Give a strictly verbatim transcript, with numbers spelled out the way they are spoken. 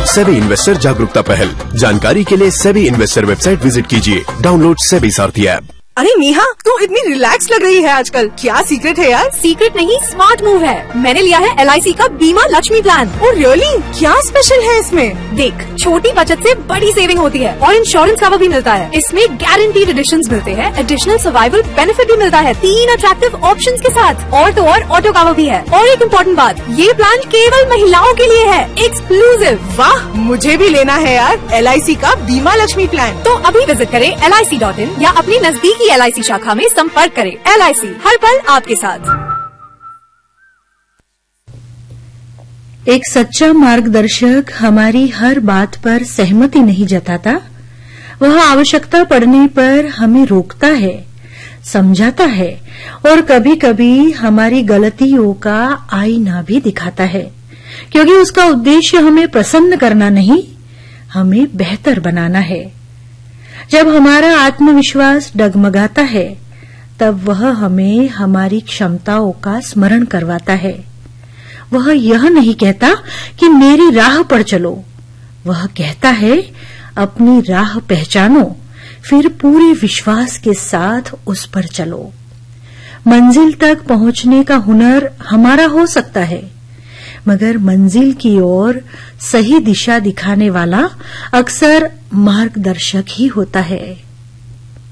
SEBI investor जागरूकता पहल। जानकारी के लिए सेबी इन्वेस्टर वेबसाइट विजिट कीजिए। डाउनलोड सेबी सारथी ऐप। अरे नेहा, तू इतनी रिलैक्स लग रही है आजकल, क्या सीक्रेट है यार? सीक्रेट नहीं, स्मार्ट मूव है। मैंने लिया है एल आई सी का बीमा लक्ष्मी प्लान। Oh really? क्या स्पेशल है इसमें? देख, छोटी बचत से बड़ी सेविंग होती है और इंश्योरेंस कवर भी मिलता है। इसमें गारंटीड एडिशंस मिलते हैं, एडिशनल सर्वाइवल बेनिफिट भी मिलता है तीन अट्रैक्टिव ऑप्शंस के साथ, और तो और ऑटो कवर भी है। और एक इम्पोर्टेंट बात, ये प्लान केवल महिलाओं के लिए है, एक्सक्लूसिव। वाह, मुझे भी लेना है यार एल आई सी का बीमा लक्ष्मी प्लान। तो अभी विजिट करें L I C dot in या अपनी नजदीकी एल आई सी शाखा में संपर्क करें। एल आई सी, हर पल आपके साथ। एक सच्चा मार्गदर्शक हमारी हर बात पर सहमति नहीं जताता। वह आवश्यकता पड़ने पर हमें रोकता है, समझाता है और कभी-कभी हमारी गलतियों का आईना भी दिखाता है, क्योंकि उसका उद्देश्य हमें प्रसन्न करना नहीं, हमें बेहतर बनाना है। जब हमारा आत्मविश्वास डगमगाता है, तब वह हमें हमारी क्षमताओं का स्मरण करवाता है। वह यह नहीं कहता कि मेरी राह पर चलो, वह कहता है अपनी राह पहचानो, फिर पूरे विश्वास के साथ उस पर चलो। मंजिल तक पहुंचने का हुनर हमारा हो सकता है, मगर मंजिल की ओर सही दिशा दिखाने वाला अक्सर मार्गदर्शक ही होता है।